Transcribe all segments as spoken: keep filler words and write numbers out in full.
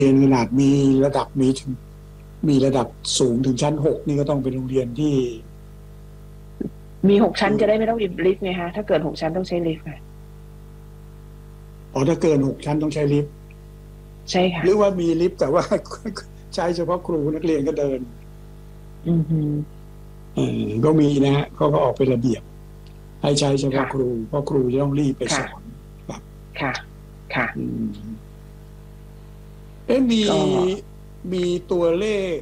เรียนขนาดมีระดับมีถึงมีระดับสูงถึงชั้นหกนี่ก็ต้องเป็นโรงเรียนที่มีหกชั้นจะได้ไม่ต้องลิฟต์ไงฮะถ้าเกินหกชั้นต้องใช้ลิฟต์ค่ะอ๋อถ้าเกินหกชั้นต้องใช้ลิฟต์ใช่ค่ะหรือว่ามีลิฟต์แต่ว่าใช้เฉพาะครูนักเรียนก็เดินอือฮึเออก็มีนะฮะเขาก็ออกเป็นระเบียบให้ใช้เฉพาะค่ะครูเพราะครูจะต้องรีบไปสค่ะอนครับค่ะค่ะอืมเอ๊ะมีก็มีตัวเลข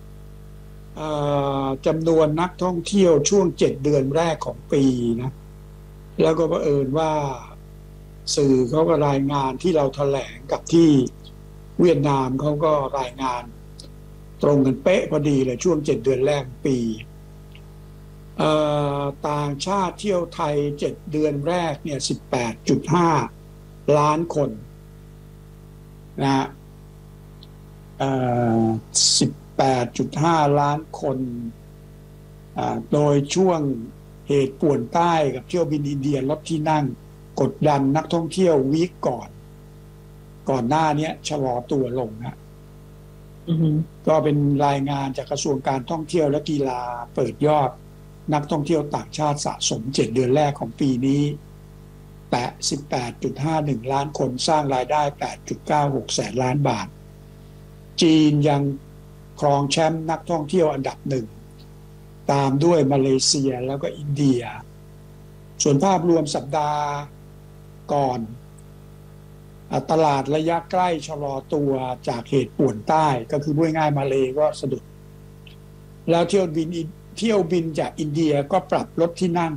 จำนวนนักท่องเที่ยวช่วงเจ็ดเดือนแรกของปีนะแล้วก็บังเอิญว่าสื่อเขาก็รายงานที่เราแถลงกับที่เวียดนามเขาก็รายงานตรงกันเป๊ะพอดีเลยช่วงเจ็ดเดือนแรกปีต่างชาติเที่ยวไทยเจ็ดเดือนแรกเนี่ยสิบแปดจุดห้าล้านคนนะฮะสิบแปดจุดห้าล้านคนโดยช่วงเหตุป่วนใต้กับเที่ยวบินอินเดียลดที่นั่งกดดันนักท่องเที่ยววีคก่อนก่อนหน้านี้ชะลอตัวลงนะก็เป็นรายงานจากกระทรวงการท่องเที่ยวและกีฬาเปิดยอดนักท่องเที่ยวต่างชาติสะสมเจ็ดเดือนแรกของปีนี้แตะ สิบแปดจุดห้าหนึ่งล้านคนสร้างรายได้ แปดจุดเก้าหกแสนล้านบาทจีนยังครองแชมป์นักท่องเที่ยวอันดับหนึ่งตามด้วยมาเลเซียแล้วก็อินเดียส่วนภาพรวมสัปดาห์ก่อนตลาดระยะใกล้ชะลอตัวจากเหตุป่วนใต้ก็คือพูดง่ายมาเลก็สะดุดแล้วเที่ยวบินเที่ยวบินจากอินเดียก็ปรับลดที่นั่ง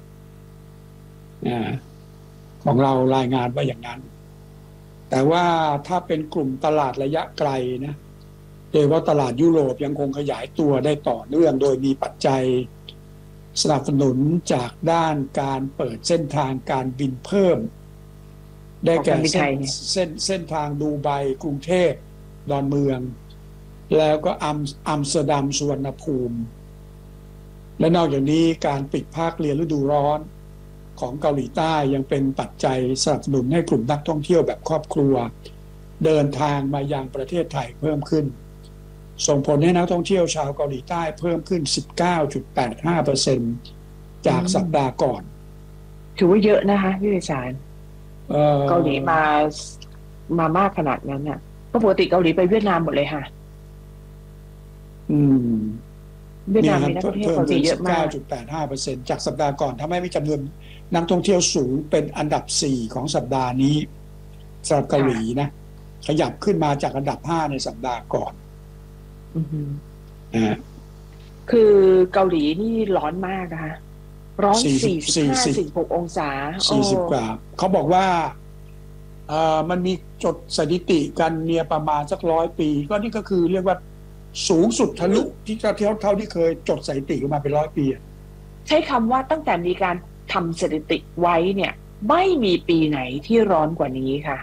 ของเรารายงานว่าอย่างนั้นแต่ว่าถ้าเป็นกลุ่มตลาดระยะไกลนะโดยว่าตลาดยุโรปยังคงขยายตัวได้ต่อเนื่องโดยมีปัจจัยสนับสนุนจากด้านการเปิดเส้นทางการบินเพิ่มได้แก่เส้นเส้นเส้นทางดูไบกรุงเทพดอนเมืองแล้วก็อัมอัมสเตอร์ดัมสุวรรณภูมิและนอกจากนี้การปิดภาคเรียนฤดูร้อนของเกาหลีใต้ยังเป็นปัจจัยสนับสนุนให้กลุ่มนักท่องเที่ยวแบบครอบครัวเดินทางมายังประเทศไทยเพิ่มขึ้นส่งผลให้นักท่องเที่ยวชาวเกาหลีใต้เพิ่มขึ้น สิบเก้าจุดแปดห้าเปอร์เซ็นต์ จากสัปดาห์ก่อนถือว่าเยอะนะคะพี่วิสารเกาหลีมามามากขนาดนั้นน่ะก็ปกติเกาหลีไปเวียดนามหมดเลยค่ะอืมเวียดนามมีนักท่องเที่ยวเกาหลีเยอะมากสิบเก้าจุดแปดห้าเปอร์เซ็นต์ จากสัปดาห์ก่อนทำให้มีจำนวนนักท่องเที่ยวสูงเป็นอันดับสี่ของสัปดาห์นี้สำหรับเกาหลีนะขยับขึ้นมาจากอันดับห้าในสัปดาห์ก่อนนะคือเกาหลีนี่ร้อนมากนะคะร้อนสี่สิบห้า สี่สิบหกองศาสี่สิบกว่าเขาบอกว่าเอ่อมันมีจดสถิติกันเนี่ยประมาณสักร้อยปีก็นี่ก็คือเรียกว่าสูงสุดทะลุที่เท่าเท่าที่เคยจดสถิติกันมาเป็นร้อยปีใช้คำว่าตั้งแต่มีการทำสถิติไว้เนี่ยไม่มีปีไหนที่ร้อนกว่านี้ค่ะ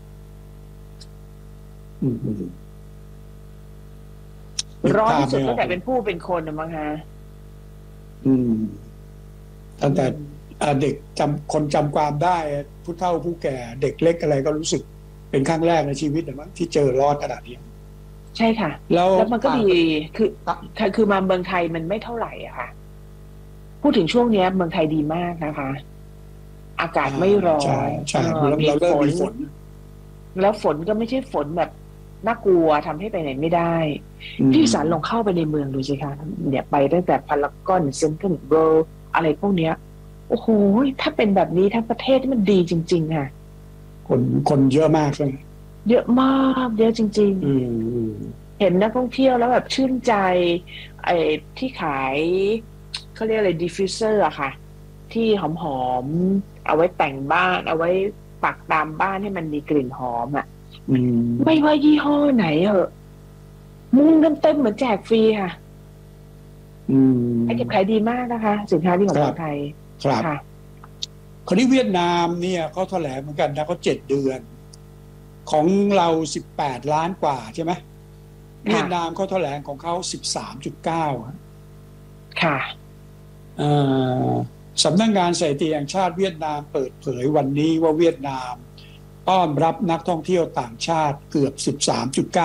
ร้อนที่สุดตั้งแต่เป็นผู้เป็นคนนะมั้งฮะอืมตั้งแต่เด็กจำคนจำความได้ผู้เฒ่าผู้แก่เด็กเล็กอะไรก็รู้สึกเป็นครั้งแรกในชีวิตนะมั้งที่เจอร้อนขนาดนี้ใช่ค่ะแล้วแล้วมันก็ดีคือคือมาเมืองไทยมันไม่เท่าไหร่อะค่ะพูดถึงช่วงนี้เมืองไทยดีมากนะคะอากาศไม่ร้อนมีฝนแล้วฝนก็ไม่ใช่ฝนแบบน่ากลัวทำให้ไปไหนไม่ได้พี่สารลองเข้าไปในเมืองดูสิคะเนี่ยไปตั้งแต่พารากอนเซ็นทรัลเวิลด์อะไรพวกเนี้ยโอ้โหถ้าเป็นแบบนี้ทั้งประเทศมันดีจริงๆค่ะคนคนเยอะมากเลยเยอะมากเยอะจริงๆเห็นนักท่องเที่ยวแล้วแบบชื่นใจไอ้ที่ขายเขาเรียกอะไรดิฟฟิวเซอร์อะค่ะที่หอมๆเอาไว้แต่งบ้านเอาไว้ปักตามบ้านให้มันมีกลิ่นหอมอะไม่ว่ายี่ห้อไหนเหอะมุงกันเต็มเหมือนแจกฟรีค่ะไอเก็บขายดีมากนะคะสินค้าที่ของคนไทยครับคนที่เวียดนามเนี่ยเขาแถลงเหมือนกันนะเขาเจ็ดเดือนของเราสิบแปดล้านกว่าใช่ไหมเวียดนามเขาแถลงของเขาสิบสามจุดเก้าค่ะสำนักงานสถิติแห่งชาติเวียดนามเปิดเผยวันนี้ว่าเวียดนามต้อนรับนักท่องเที่ยวต่างชาติเกือบ สิบสามจุดเก้า